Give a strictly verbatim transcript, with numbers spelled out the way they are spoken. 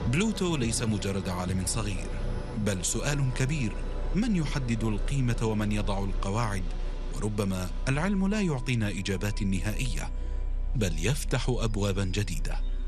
بلوتو ليس مجرد عالم صغير، بل سؤال كبير: من يحدد القيمة ومن يضع القواعد؟ وربما العلم لا يعطينا إجابات نهائية، بل يفتح أبوابا جديدة.